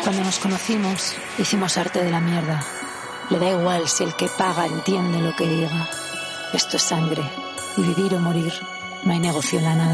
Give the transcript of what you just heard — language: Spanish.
Cuando nos conocimos, hicimos arte de la mierda. Le da igual si el que paga entiende lo que diga. Esto es sangre, y vivir o morir, no hay negocio en la nada.